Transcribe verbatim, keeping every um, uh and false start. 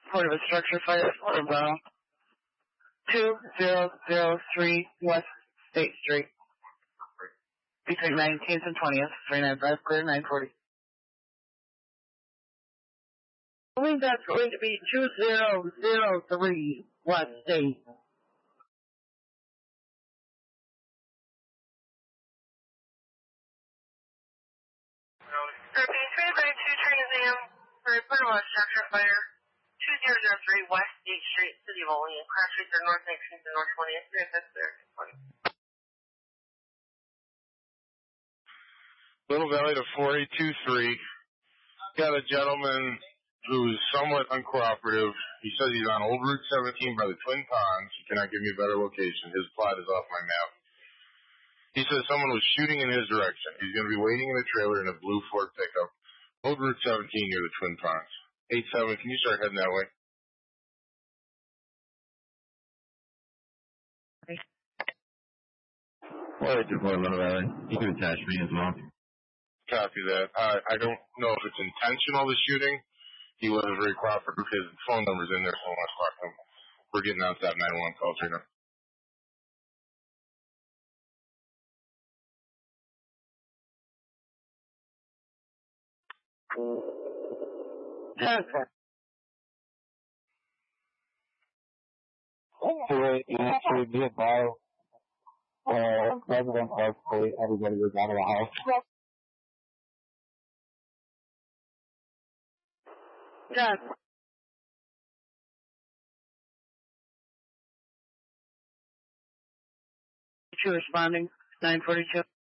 Report of a structure fire for uh, two zero zero three West State Street. Between nineteenth and twentieth, three nine five, clear, nine forty. I believe that's going to be two zero zero three West State. Repeat three by two Transam for report of a structure fire, two zero zero three West State Street, City of Olean. Crash rates are North nineteenth and North twentieth, three fifth, clear, twenty. Little Valley to four eight two three. Got a gentleman who's somewhat uncooperative. He says he's on Old Route seventeen by the Twin Ponds. He cannot give me a better location. His plot is off my map. He says someone was shooting in his direction. He's going to be waiting in a trailer in a blue Ford pickup. Old Route seventeen near the Twin Ponds. eight seven, can you start heading that way? Well, it's your Little Valley. You can attach me as well. Copy that. Uh, I don't know if it's intentional, the shooting. He wasn't very cooperative. His phone number's in there, so I want to talk to him. We're getting out that nine one one calls right now. Anyway, you should be about uh, President Park State. Everybody was out of the house. Done. Two responding, nine forty-two.